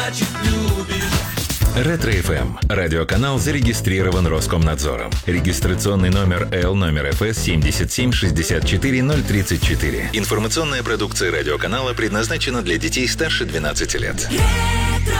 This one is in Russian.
значит любишь. Ретро-ФМ. Радиоканал зарегистрирован Роскомнадзором. Регистрационный номер ФС 7764034. Информационная продукция радиоканала предназначена для детей старше 12 лет.